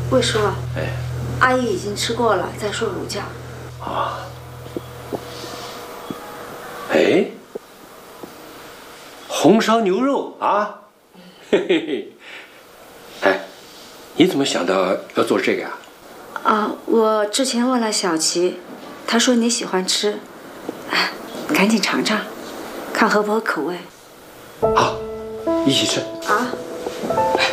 魏叔， 哎， 阿姨已经吃过了，在睡午觉。 啊，哎，红烧牛肉啊，嘿嘿嘿，哎，你怎么想到要做这个呀？ 我之前问了小琪，她说你喜欢吃，赶紧尝尝，看合不合口味。 好，一起吃。 啊。